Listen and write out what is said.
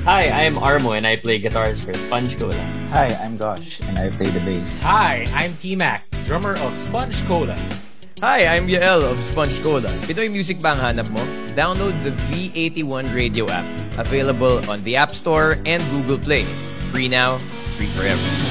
Hi, I'm Armo and I play guitars for Sponge Cola. Hi, I'm Gosh, and I play the bass. Hi, I'm T-Mac, drummer of Sponge Cola. Hi, I'm Yael of Sponge Cola. Pinoy music ba ang hanap mo? Download the V81 Radio app. Available on the App Store and Google Play. Free now, free forever.